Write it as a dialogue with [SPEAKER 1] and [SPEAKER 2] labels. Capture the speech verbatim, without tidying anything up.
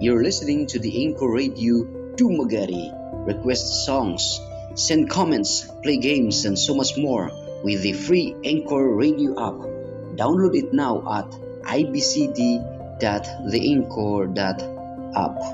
[SPEAKER 1] You're listening to the Anchor Radio Dumagari. Request songs, send comments, play games, and so much more with the free Anchor Radio app. Download it now at i b c d dot the anchor dot app.